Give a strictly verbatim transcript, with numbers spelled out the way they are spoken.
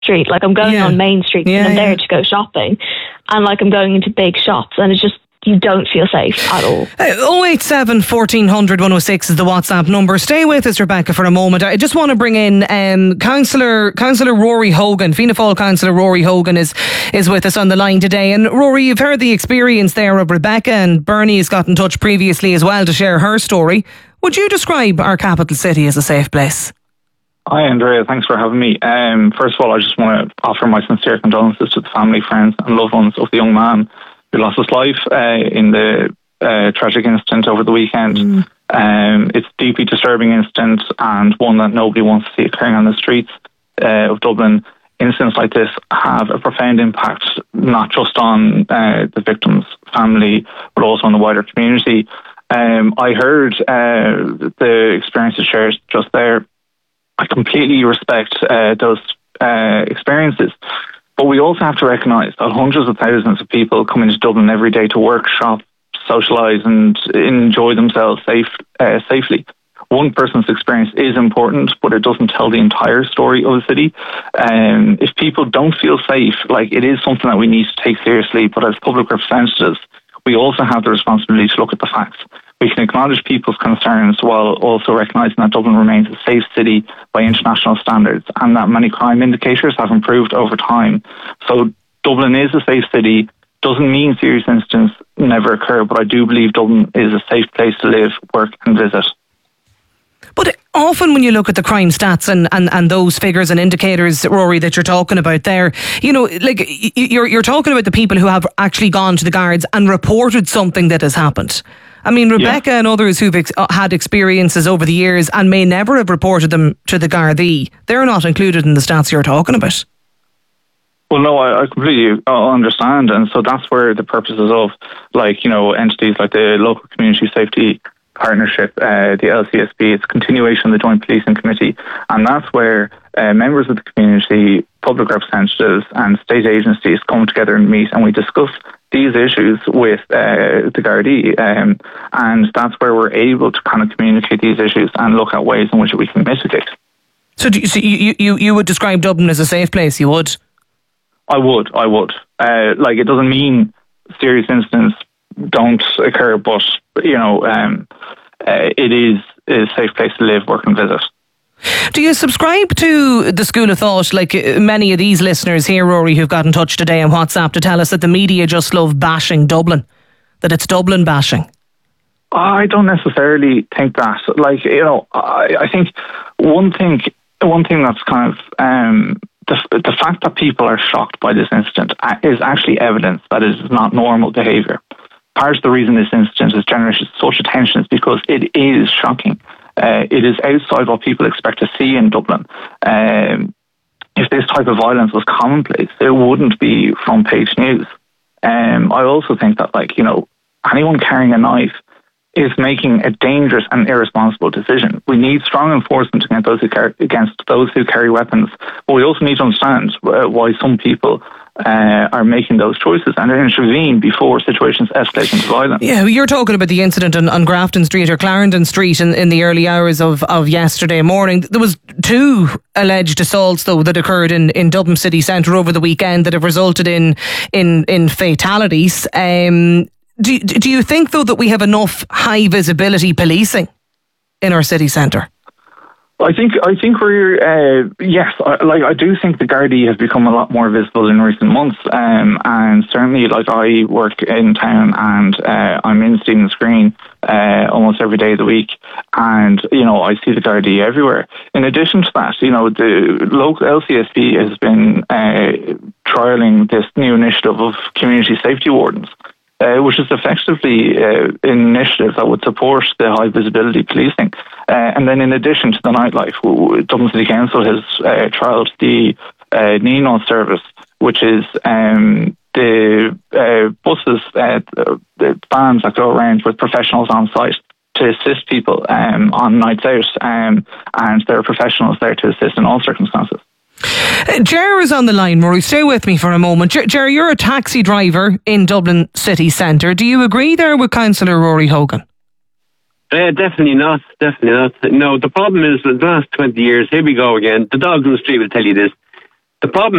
street. Like, I'm going Yeah. on Main Street Yeah, and I'm yeah. there to go shopping, and like I'm going into big shops, and it's just, you don't feel safe at all. Uh, oh eight seven, fourteen hundred, one oh six is the WhatsApp number. Stay with us, Rebecca, for a moment. I just want to bring in um, Councillor Councillor Rory Hogan. Fianna Fáil Councillor Rory Hogan is, is with us on the line today. And Rory, you've heard the experience there of Rebecca, and Bernie has got in touch previously as well to share her story. Would you describe our capital city as a safe place? Hi, Andrea. Thanks for having me. Um, first of all, I just want to offer my sincere condolences to the family, friends and loved ones of the young man who lost his life uh, in the uh, tragic incident over the weekend. Mm. Um, it's a deeply disturbing incident, and one that nobody wants to see occurring on the streets uh, of Dublin. Incidents like this have a profound impact, not just on uh, the victim's family, but also on the wider community. Um, I heard uh, the experiences shared just there. I completely respect uh, those uh, experiences. But we also have to recognise that hundreds of thousands of people come into Dublin every day to work, shop, socialise and enjoy themselves safe, uh, safely. One person's experience is important, but it doesn't tell the entire story of the city. Um, if people don't feel safe, like, it is something that we need to take seriously. But as public representatives, we also have the responsibility to look at the facts. We can acknowledge people's concerns while also recognising that Dublin remains a safe city by international standards, and that many crime indicators have improved over time. So Dublin is a safe city. Doesn't mean serious incidents never occur, but I do believe Dublin is a safe place to live, work and visit. But often when you look at the crime stats and, and, and those figures and indicators, Rory, that you're talking about there, you know, like, you're you're talking about the people who have actually gone to the guards and reported something that has happened. I mean, Rebecca yeah. and others who've ex- had experiences over the years and may never have reported them to the Gardaí, they're not included in the stats you're talking about. Well, no, I, I completely understand. And so that's where the purposes of, like, you know, entities like the Local Community Safety Partnership, uh, the L C S P, it's a continuation of the Joint Policing Committee. And that's where uh, members of the community, public representatives and state agencies come together and meet, and we discuss these issues with uh, the Gardaí, um, and that's where we're able to kind of communicate these issues and look at ways in which we can mitigate. So, do you, so you, you, you would describe Dublin as a safe place, you would? I would, I would. Uh, like, it doesn't mean serious incidents don't occur, but, you know, um, uh, it is a safe place to live, work and visit. Do you subscribe to the school of thought, like many of these listeners here, Rory, who've got in touch today on WhatsApp to tell us that the media just love bashing Dublin, that it's Dublin bashing? I don't necessarily think that. Like, you know, I, I think one thing, one thing that's kind of um, the the fact that people are shocked by this incident is actually evidence that it is not normal behaviour. Part of the reason this incident has generated such attention is because it is shocking. Uh, it is outside what people expect to see in Dublin. Um, if this type of violence was commonplace, it wouldn't be front page news. Um, I also think that, like, you know, anyone carrying a knife is making a dangerous and irresponsible decision. We need strong enforcement against those who carry, against those who carry weapons, but we also need to understand uh, why some people Uh, are making those choices and intervene before situations escalate into violence. Yeah, you're talking about the incident on, on Grafton Street or Clarendon Street in, in the early hours of, of yesterday morning. There was two alleged assaults, though, that occurred in, in Dublin city centre over the weekend that have resulted in in, in fatalities. Um, do, do you think, though, that we have enough high visibility policing in our city centre? I think I think we're uh, yes. I, like I do think the Gardaí has become a lot more visible in recent months, um, and certainly, like, I work in town and uh, I'm in Stephen's Green uh, almost every day of the week, and you know I see the Gardaí everywhere. In addition to that, you know the local L C S P has been uh, trialling this new initiative of community safety wardens. Uh, which is effectively uh, an initiative that would support the high visibility policing. Uh, and then in addition to the nightlife, Dublin City Council has uh, trialled the uh, Nino service, which is um, the uh, buses, uh, the vans that go around with professionals on site to assist people um, on nights out, um, and there are professionals there to assist in all circumstances. Uh, Ger is on the line, Rory. Stay with me for a moment. Ger, Ger, you're a taxi driver in Dublin city centre. Do you agree there with Councillor Rory Hogan? Uh, definitely not. Definitely not. No, the problem is that the last twenty years, here we go again. The dogs on the street will tell you this. The problem